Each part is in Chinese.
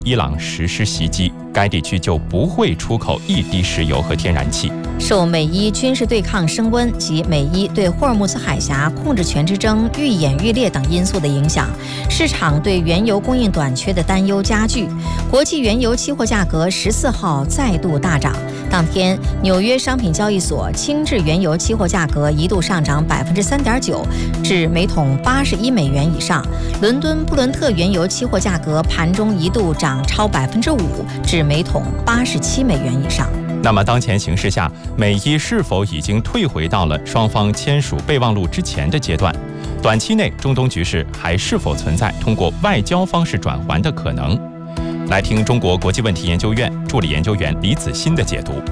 伊朗实施袭击，该地区就不会出口一滴石油和天然气。 受美伊军事对抗升温及美伊对霍尔木兹海峡控制权之争愈演愈烈等因素的影响，市场对原油供应短缺的担忧加剧。国际原油期货价格14号再度大涨，当天纽约商品交易所轻质原油期货价格一度上涨3.9%，至每桶81美元以上。伦敦布伦特原油期货价格盘中一度涨超5%，至每桶87美元以上。 那么当前形势下，美伊是否已经退回到了双方签署备忘录之前的阶段？短期内中东局势还是否存在通过外交方式转圜的可能？来听中国国际问题研究院助理研究员李子欣的解读。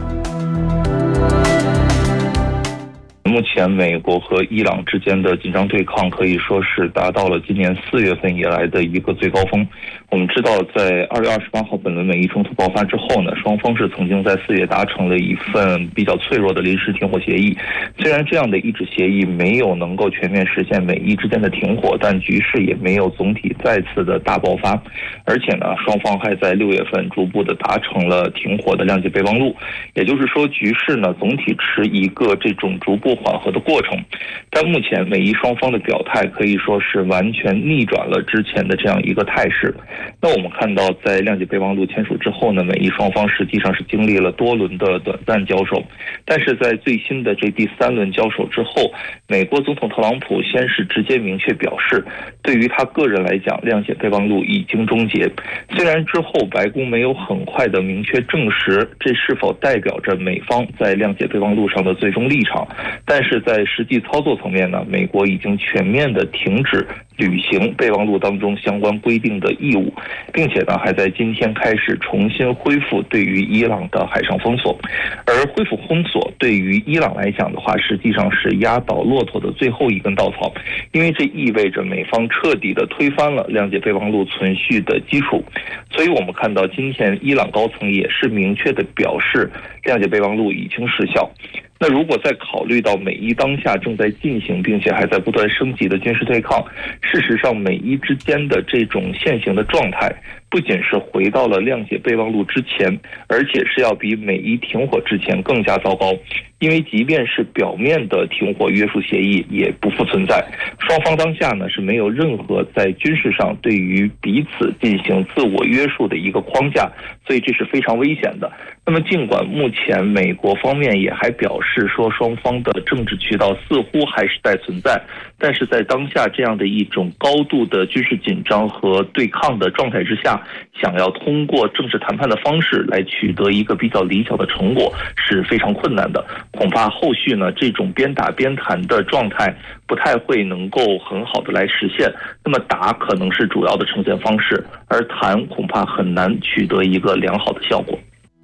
目前美国和伊朗之间的紧张对抗可以说是达到了今年4月份以来的一个最高峰。我们知道，在2月28号本轮美伊冲突爆发之后呢，双方是曾经在4月达成了一份比较脆弱的临时停火协议。虽然这样的一纸协议没有能够全面实现美伊之间的停火，但局势也没有总体再次的大爆发。而且呢，双方还在6月份逐步的达成了停火的谅解备忘录。也就是说，局势呢总体持一个这种逐步缓和的过程。但目前美伊双方的表态可以说是完全逆转了之前的这样一个态势。那我们看到，在谅解备忘录签署之后呢，美伊双方实际上是经历了多轮的短暂交手，但是在最新的这第3轮交手之后，美国总统特朗普先是直接明确表示，对于他个人来讲，谅解备忘录已经终结。虽然之后白宫没有很快的明确证实这是否代表着美方在谅解备忘录上的最终立场，但是在实际操作层面呢，美国已经全面的停止履行备忘录当中相关规定的义务，并且呢，还在今天开始重新恢复对于伊朗的海上封锁。而恢复封锁对于伊朗来讲的话，实际上是压倒骆驼的最后一根稻草，因为这意味着美方彻底的推翻了谅解备忘录存续的基础。所以我们看到今天伊朗高层也是明确的表示，谅解备忘录已经失效。那如果再考虑到美伊当下正在进行并且还在不断升级的军事对抗，事实上美伊之间的这种现行的状态不仅是回到了谅解备忘录之前，而且是要比美伊停火之前更加糟糕。因为即便是表面的停火约束协议也不复存在，双方当下呢是没有任何在军事上对于彼此进行自我约束的一个框架，所以这是非常危险的。那么尽管目前美国方面也还表示说双方的政治渠道似乎还是在存在，但是在当下这样的一种高度的军事紧张和对抗的状态之下，想要通过政治谈判的方式来取得一个比较理想的成果是非常困难的。恐怕后续呢，这种边打边谈的状态不太会能够很好的来实现。那么打可能是主要的呈现方式，而谈恐怕很难取得一个良好的效果。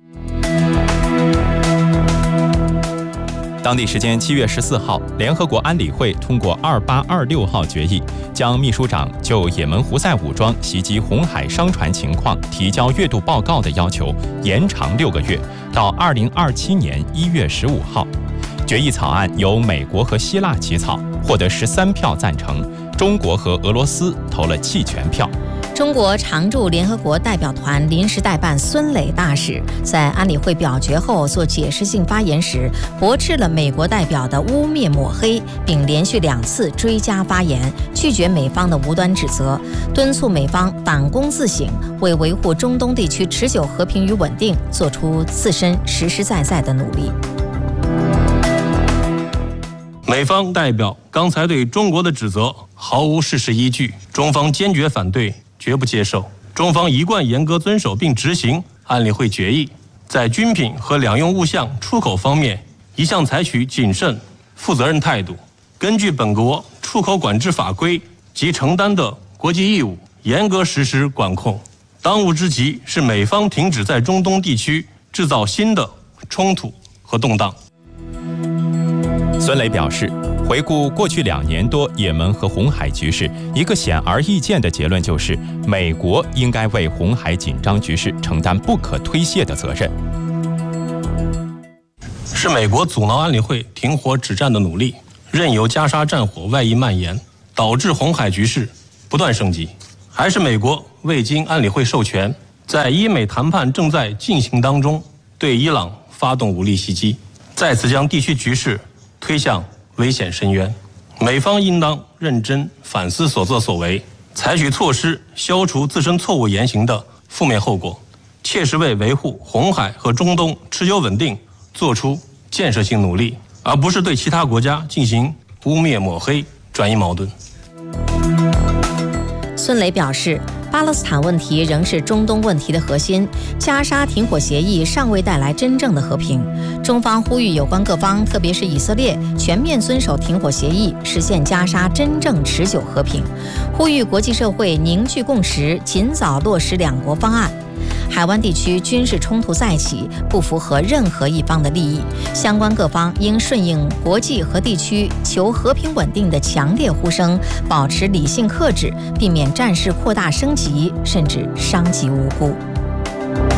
当地时间7月14号，联合国安理会通过2826号决议，将秘书长就也门胡塞武装袭击红海商船情况提交月度报告的要求延长6个月，到2027年1月15号。决议草案由美国和希腊起草，获得13票赞成，中国和俄罗斯投了弃权票。 中国常驻联合国代表团临时代办孙磊大使在安理会表决后做解释性发言时，驳斥了美国代表的污蔑抹黑，并连续2次追加发言，拒绝美方的无端指责，敦促美方反躬自省，为维护中东地区持久和平与稳定做出自身实实在在的努力。 美方代表刚才对中国的指责毫无事实依据，中方坚决反对，绝不接受。中方一贯严格遵守并执行安理会决议，在军品和两用物项出口方面一向采取谨慎、负责任态度，根据本国出口管制法规及承担的国际义务，严格实施管控。当务之急是美方停止在中东地区制造新的冲突和动荡。 孙磊表示，回顾过去2年多也门和红海局势，一个显而易见的结论就是，美国应该为红海紧张局势承担不可推卸的责任。 是美国阻挠安理会停火止战的努力，任由加沙战火外溢蔓延，导致红海局势不断升级？还是美国未经安理会授权， 在伊美谈判正在进行当中，对伊朗发动武力袭击，再次将地区局势推向危险深渊。美方应当认真反思所作所为，采取措施消除自身错误言行的负面后果，切实为维护红海和中东持久稳定做出建设性努力，而不是对其他国家进行污蔑抹黑、转移矛盾。 孙磊表示，巴勒斯坦问题仍是中东问题的核心，加沙停火协议尚未带来真正的和平。中方呼吁有关各方，特别是以色列，全面遵守停火协议，实现加沙真正持久和平。呼吁国际社会凝聚共识，尽早落实两国方案。海湾地区军事冲突再起，不符合任何一方的利益，相关各方应顺应国际和地区求和平稳定的强烈呼声，保持理性克制，避免战事扩大升级，甚至伤及无辜。